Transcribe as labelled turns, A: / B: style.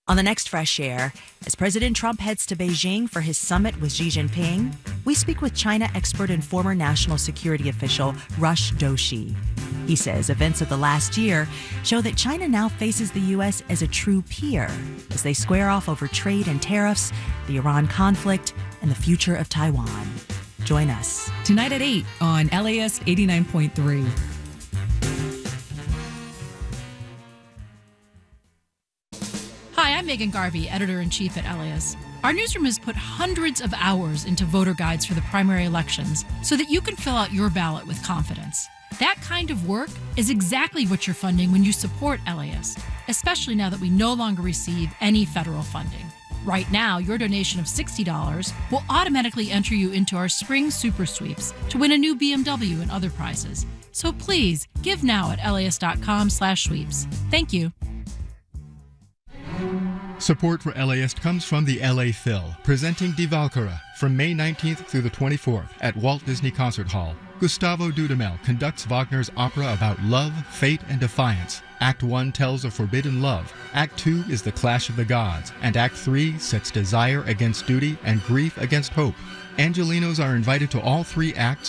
A: On the next Fresh Air, as President Trump heads to Beijing for his summit with Xi Jinping, we speak with China expert and former national security official Rush Doshi. He says events of the last year show that China now faces the U.S. as a true peer as they square off over trade and tariffs, the Iran conflict, and the future of Taiwan. Join us
B: tonight at 8 on LAS 89.3.
C: Hi, I'm Megan Garvey, editor-in-chief at LAS. Our newsroom has put hundreds of hours into voter guides for the primary elections so that you can fill out your ballot with confidence. That kind of work is exactly what you're funding when you support LAS, especially now that we no longer receive any federal funding. Right now, your donation of $60 will automatically enter you into our spring super sweeps to win a new BMW and other prizes. So please, give now at las.com/sweeps. Thank you.
D: Support for LAist comes from the LA Phil, presenting Die Walküre from May 19th through the 24th at Walt Disney Concert Hall. Gustavo Dudamel conducts Wagner's opera about love, fate, and defiance. Act 1 tells of forbidden love. Act 2 is the clash of the gods. And Act 3 sets desire against duty and grief against hope. Angelinos are invited to all 3 acts